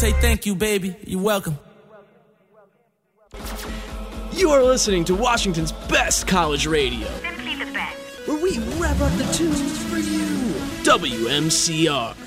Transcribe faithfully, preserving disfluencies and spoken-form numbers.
say thank you, baby. You're welcome. You are listening to Washington's best college radio. Simply the best. Where we wrap up the tunes for you. W M C R.